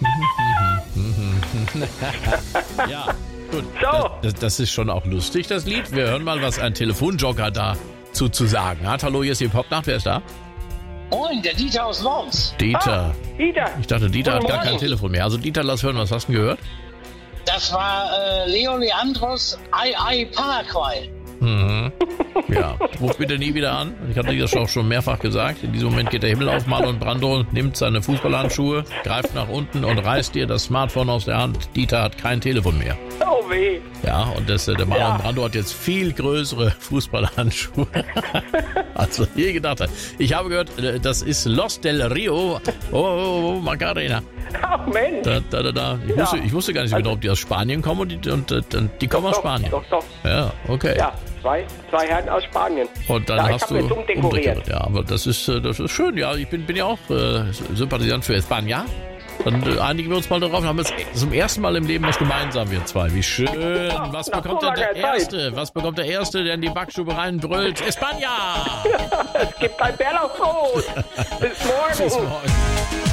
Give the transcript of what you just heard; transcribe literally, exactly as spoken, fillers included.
Ja, gut. So. Das, das ist schon auch lustig, das Lied. Wir hören mal, was ein Telefonjoker dazu zu sagen hat. Hallo, hier ist die Popnacht. Wer ist da? Moin, der Dieter aus Worms. Dieter. Ah, Dieter. Ich dachte, Dieter Guten hat gar kein Morgen. Telefon mehr. Also Dieter, lass hören, was hast du denn gehört? Das war äh, Leo Leandros Ai Ai Paraguay. Mhm. Ja, ruf bitte nie wieder an. Ich hatte das auch schon mehrfach gesagt. In diesem Moment geht der Himmel auf. Marlon Brando nimmt seine Fußballhandschuhe, greift nach unten und reißt dir das Smartphone aus der Hand. Dieter hat kein Telefon mehr. Oh weh. Ja, und das, der Marlon Ja. Brando hat jetzt viel größere Fußballhandschuhe, als er je gedacht hat. Ich habe gehört, das ist Los del Rio. Oh, oh, oh Macarena. Ach Mensch. Da, da, da, da. Ich, Ja. wusste, ich wusste gar nicht so genau, ob die aus Spanien kommen und die, und, und, und die kommen aus Doch, Spanien. Doch, doch. Ja, okay. Ja, zwei, zwei Herren aus Spanien. Und dann ja, ich hast hab du mir dumm dekoriert. Ja, aber das ist, äh, das ist schön. Ja, ich bin, bin ja auch äh, Sympathisant für España. Dann äh, einigen wir uns mal darauf. Haben wir jetzt zum ersten Mal im Leben was gemeinsam, wir zwei. Wie schön. Was nach bekommt so denn der langer Zeit. Erste? Was bekommt der Erste, der in die Backstube reinbrüllt? España! Es gibt ein Bärlauchbrot. Bis morgen. Bis morgen.